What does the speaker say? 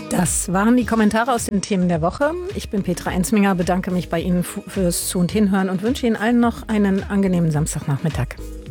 Das waren die Kommentare aus den Themen der Woche. Ich bin Petra Ensminger, bedanke mich bei Ihnen fürs Zu- und Hinhören und wünsche Ihnen allen noch einen angenehmen Samstagnachmittag.